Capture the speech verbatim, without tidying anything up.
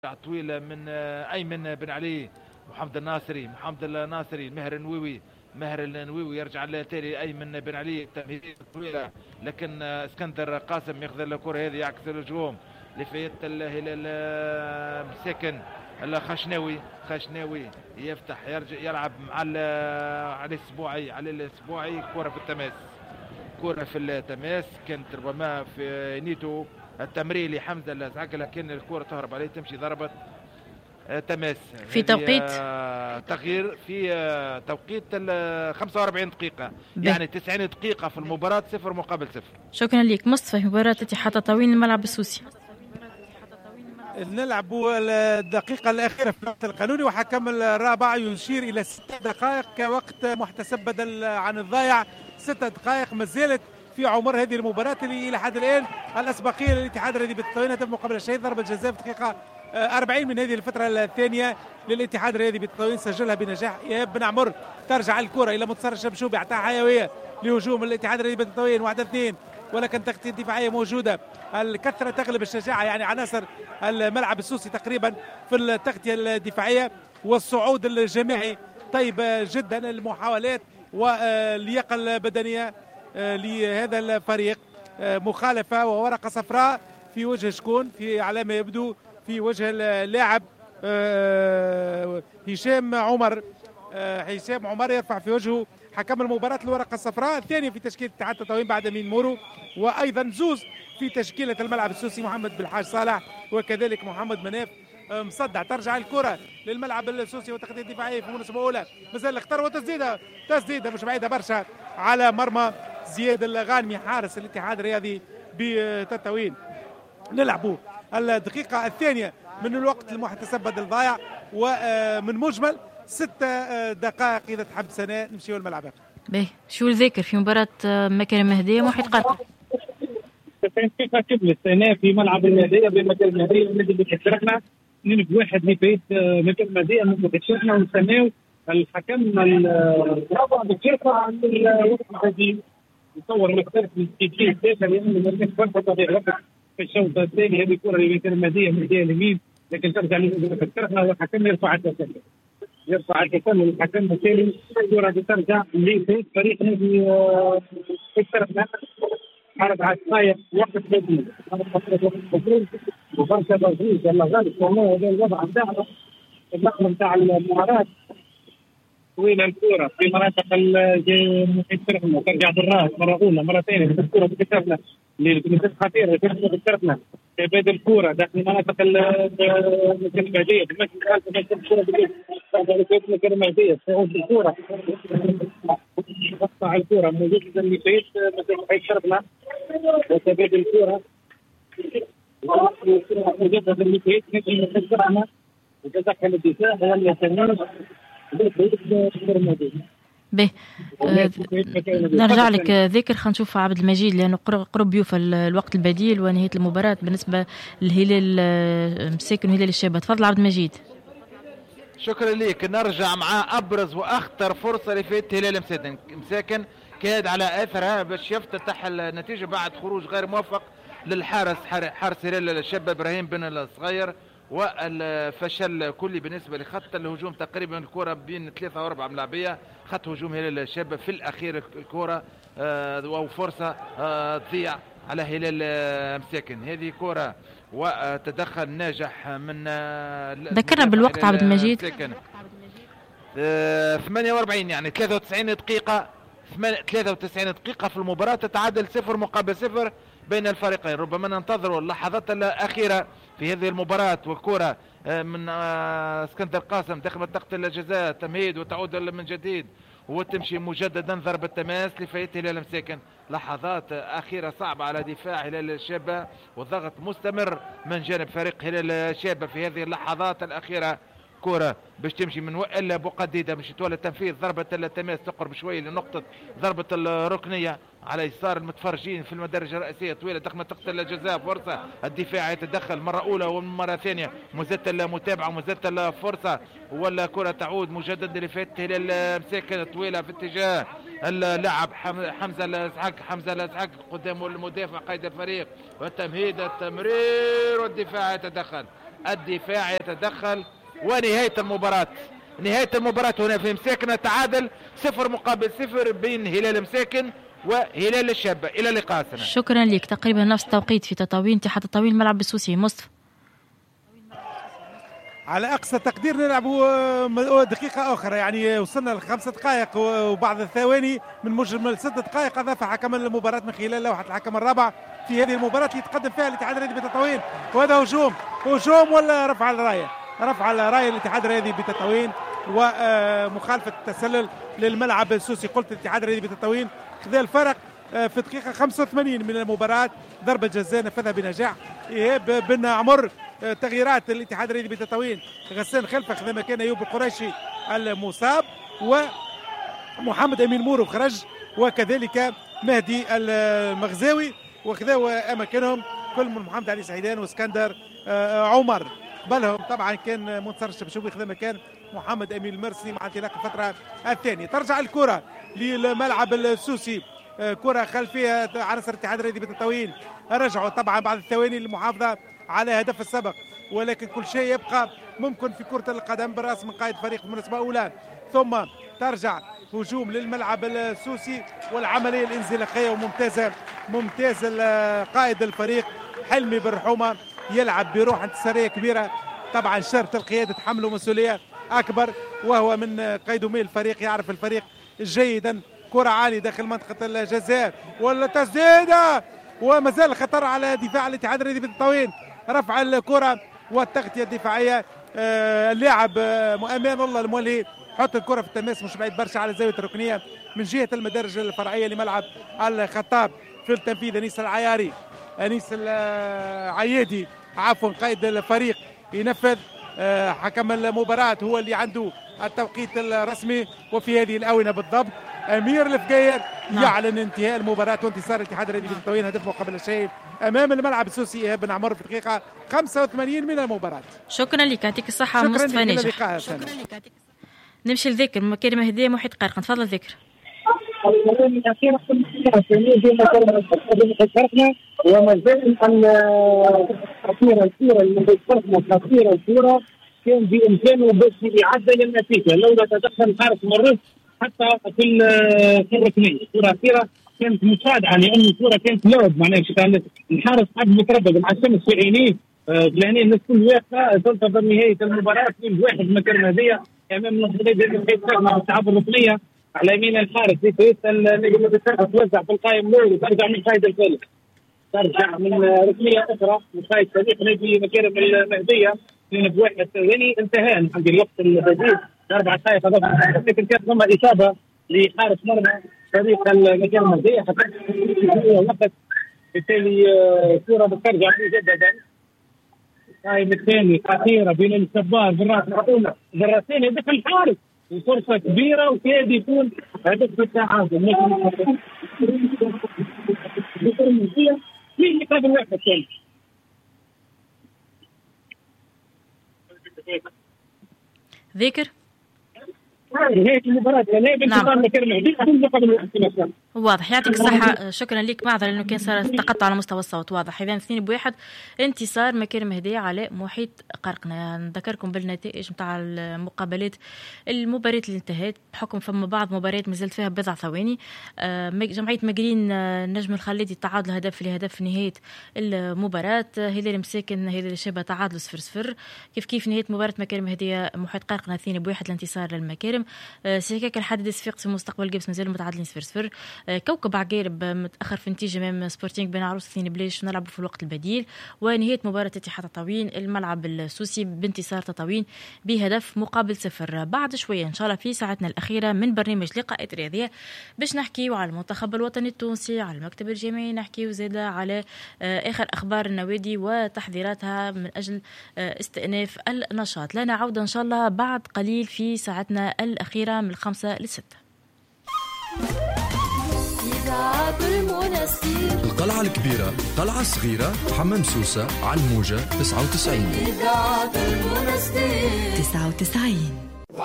طويلة من أيمن بن علي، محمد الناصري محمد الناصري مهر النووي مهر النووي يرجع لتالي أيمن بن علي، تمهيد طويلة لكن اسكندر قاسم ياخذ الكرة هذه يعكس الهجوم لفيت الهلال مساكن الخشناوي خشناوي يفتح يرجع يلعب مع علي الاسبوعي علي الاسبوعي كرة في التماس كرة في التماس كانت ربما في نيتو التمرير لحمزة اللازعق لكن الكرة تهرب عليه تمشي ضربت تماس في توقيت تغيير في توقيت خمسة وأربعين دقيقة بي. يعني تسعين دقيقة في المباراة صفر مقابل صفر. شكرا لك مصطفى. مباراة اتحاد تطاوين الملعب السوسي نلعبوا الدقيقة الأخيرة في الوقت القانوني وحكم الرابع يشير إلى ست دقائق كوقت محتسب بدل عن الضايع. ست دقائق ما زالت في عمر هذه المباراة اللي إلى حد الآن الأسبقية للاتحاد الرياضي بالتطاوين هدف مقابل الشهيد. ضربة جزاء في الدقيقة أربعين من هذه الفترة الثانية للاتحاد الرياضي بالتطاوين سجلها بنجاح إيهاب بن عمر. ترجع الكرة إلى منتصر الشبشوبي يعطيها حيوية لهجوم الاتحاد الرياضي بالتطاوين واحد اثنين ولكن تغطية دفاعية موجودة. الكثرة تغلب الشجاعة يعني عناصر الملعب السوسي تقريبا في التغطية الدفاعية والصعود الجماعي طيب جدا. المحاولات واللياقة البدنية لهذا الفريق مخالفة وورقة صفراء في وجه شكون في على ما يبدو في وجه اللاعب هشام عمر. هشام عمر يرفع في وجهه حكم المباراة الورقة الصفراء الثانية في تشكيلة اتحاد التطاوين بعد مين مورو وأيضا زوز في تشكيلة الملعب السوسي محمد بالحاج صالح وكذلك محمد مناف مصدع. ترجع الكرة للملعب السوسي وتغطية دفاعية في المناسبة الأولى مازال اختار وتسديدة تسديدة مش بعيدة برشا على مرمى زياد الغانمي حارس الاتحاد الرياضي بتطاوين. نلعبوا الدقيقة الثانية من الوقت المحتسب بدل ضايع ومن مجمل ست دقائق إذا تحب سنة نمشيو الملعب. باهي شو الذاكر في مباراة مكان المهدية ومحيط قرطبة؟ تسعين دقيقة كملت هنا في ملعب المهدية بين مكان المهدية والنادي اللي تشاركنا اثنين بواحد لفايت مكان المهدية اللي تشاركنا ونستناو الحكم الرابع بترفع عن الوقت القديم يصور مختلف من كيفية الدافع لأنه ما كانش فرصة تضيع وقت في الشوط الثاني. هذه الكرة اللي مكان المهدية من الجهة اليمين لكن ترجع لتشاركنا والحكم يرفع التسلل يرفع التسلل الحكم الثاني الكرة ترجع لفايت فريق نادي تشاركنا أربعة دقائق وقت بديل وفرصة تضييع الله غالب والله هذا الوضع بتاعنا اللحظة بتاع المباراة طويلة الكرة في مناطق المحيط تركنا ترجع بالراس مرة أولى مرة ثانية الكرة بتكتفنا للكنيسات خطيرة بتكتفنا تبادل الكرة داخل مناطق الكلمادية تمشي خالص تمشي الكرة بتكتفنا الكلمادية صعود الكرة تقطع الكرة موجود اللي فايت مثل محيط تركنا وتبادل الكرة موجود اللي فايت نجي نخسرنا وتدخل الدفاع ولا تنين به آه نرجع لك ذكر خلينا نشوف عبد المجيد لانه قرب يوفى الوقت البديل ونهايه المباراه بالنسبه للهلال مساكن والهلال الشابه. تفضل عبد المجيد. شكرا لك. نرجع مع ابرز واخطر فرصه لفيت هلال مساكن كاد على اثرها باش يفتتح النتيجه بعد خروج غير موفق للحارس حارس هلال الشابه ابراهيم بن الصغير والفشل كلي بالنسبه لخط الهجوم. تقريبا الكره بين ثلاثه واربعه ملاعبيه خط هجوم هلال الشابه في الاخير الكره آه وفرصه آه تضيع على هلال آه مساكن. هذه كره وتدخل ناجح من آه ذكرنا بالوقت عبد المجيد. آه ثمانية وأربعين يعني ثلاثة وتسعين دقيقه ثلاثة وتسعين دقيقه في المباراه تتعادل صفر مقابل صفر بين الفريقين. ربما ننتظر اللحظات الأخيرة في هذه المباراة والكرة من اسكندر قاسم داخل منطقة الجزاء تمهيد وتعود من جديد وتمشي مجددا ضربة تماس لفايت هلال مساكن. لحظات أخيرة صعبة على دفاع هلال الشابة والضغط مستمر من جانب فريق هلال الشابة في هذه اللحظات الأخيرة. كرة باش تمشي من وائل بوقديدة باش يتولى تنفيذ ضربة التماس تقرب شوي لنقطة ضربة الركنية على يسار المتفرجين في المدرجة الرئيسية طويلة داخل منطقة الجزاء. فرصة الدفاع يتدخل مرة أولى ومرة ثانية مزت المتابعة ومزت الفرصة ولا كرة تعود مجددا لفات هلال مساكن طويلة في اتجاه اللاعب حمزة الازعق حمزة الازعق قدامه المدافع قائد الفريق والتمهيد التمرير والدفاع يتدخل الدفاع يتدخل. ونهاية المباراة نهاية المباراة هنا في مساكن تعادل صفر مقابل صفر بين هلال مساكن وهلال الشابة. إلى اللقاء سنة. شكرا لك. تقريبا نفس التوقيت في تطاوين اتحاد تطاوين ملعب السوسي. مصطفى على أقصى تقدير نلعبوا دقيقة أخرى، يعني وصلنا لخمسة دقائق وبعض الثواني من مجمل ست دقائق أضاف حكم المباراة من خلال لوحة الحكم الرابع في هذه المباراة اللي يتقدم فيها الاتحاد الرياضي بتطاوين. وهذا هجوم هجوم ولا رفع الراية؟ رفع الراية الاتحاد الرياضي بتطاوين ومخالفة التسلل للملعب السوسي. قلت الاتحاد الرياضي بتطاوين خذ الفرق في الدقيقة خمسة وثمانين من المباراة. ضربة جزاء نفذها بنجاح إيهاب بن عمر. تغييرات الاتحاد الرياضي بتطاوين غسان خلفه خذ مكان ايوب القريشي المصاب ومحمد امين مورو خرج وكذلك مهدي المغزاوي وخذوا اماكنهم كل من محمد علي سعيدان واسكندر عمر. قبلهم طبعا كان منتصر الشبشوبي خذ مكان محمد امين المرسي مع انطلاق الفتره الثانيه. ترجع الكره للملعب السوسي، كره خلفيه عناصر الاتحاد الرياضي بتطاوين رجعوا طبعا بعد الثواني للمحافظه على هدف السبق، ولكن كل شيء يبقى ممكن في كرة القدم بالرأس من قائد فريق بالمناسبة أولى. ثم ترجع هجوم للملعب السوسي والعملية الانزلاقية وممتازة ممتاز قائد الفريق حلمي بالرحومة يلعب بروح انتصارية كبيرة. طبعا شرط القيادة تحمله مسؤولية أكبر وهو من قيدومي الفريق يعرف الفريق جيدا. كرة عالية داخل منطقة الجزاء ولا تسديدة ومازال خطر على دفاع الاتحاد الرياضي بتطاوين. رفع الكرة والتغطية الدفاعية آه اللاعب آه مؤمن الله المولهي حط الكرة في التماس مش بعيد برشا على زاوية الركنية من جهة المدارج الفرعية لملعب الخطاب. في التنفيذ أنيس العياري أنيس العيادي عفوا قائد الفريق ينفذ. آه حكم المباراة هو اللي عنده التوقيت الرسمي وفي هذه الآونة بالضبط أمير الفقير نعم. يعلن انتهاء المباراة وانتصار الاتحاد الرياضي بتطاوين هدف مقابل شيء امام الملعب السوسي ايهاب بن عمر في الدقيقه خمسة وثمانين من المباراه. شكرا لك يعطيك الصحه مصطفى ناجح. شكرا لك. نمشي لذكر مكارم هديه محيط قرقن. تفضل ذكر. وما زال الخطيره الكوره اللي فرقنا خطيره الكوره كان بامكانه باش يعدل النتيجه لولا تدخل حارس مرس حتى في الركنيه. الكره الاخيره كانت مخادعه لان الكره كانت لود معناها الحارس حب متردد مع الشمس في عينيه. فلاني الناس كل واقفه تنتظر نهايه المباراه في واحد مكان هديه امام النصريه مع التعب الركنيه على يمين الحارس في النجم توزع في القائم الاول وترجع من قائد الفريق ترجع من ركنيه اخرى من قائد فريق نادي مكارم المهديه لان بواحد ثواني انتهى عند الوقت الجديد اربع دقائق اضافه لكن كانت ثم اصابه لحارس مرمى فريق المكان المهديه حتى وقت بالتالي الكره بترجع مجددا. القائم الثاني خطيره بين الجبار بالراس العطوله بالراسين هدف الحارس وفرصه كبيره وكاد يكون هدف التعادل في مقابل واحد ثاني. ذكر نهاية المباراة نعم. واضح يعطيك الصحة. شكرا لك. معذرة لأنه كان صار تقطع على مستوى الصوت. واضح إذا اثنين بواحد انتصار مكارم هدية على محيط قرقنة. نذكركم بالنتائج متاع المقابلات المباريات اللي انتهت بحكم فما بعض مباريات مازالت فيها بضع ثواني. جمعية مقرين النجم الخالدي تعادل هدف لهدف في نهاية المباراة. هلال مساكن هلال الشابة تعادل صفر صفر. كيف كيف نهاية مباراة مكارم هدية محيط قرقنة اثنين بواحد الانتصار للمكارم. سكاك الحديد صفاقس في مستقبل جبس مازالوا متعادلين صفر صفر. كوكب عقارب متاخر في نتيجه امام سبورتينغ بن عروس اثنين بلاش نلعبوا في الوقت البديل. ونهايه مباراه اتحاد تطاوين الملعب السوسي بانتصار تطاوين بهدف مقابل صفر. بعد شويه ان شاء الله في ساعتنا الاخيره من برنامج لقاءات رياضيه باش نحكيوا على المنتخب الوطني التونسي على المكتب الجامعي نحكيوا زاده على اخر اخبار النوادي وتحضيراتها من اجل استئناف النشاط. لنا عوده ان شاء الله بعد قليل في ساعتنا الأخيرة من الخمسة للستة. القلعة الكبيرة قلعة صغيرة حمام سوسة على الموجة تسعة وتسعين تسعة وتسعين.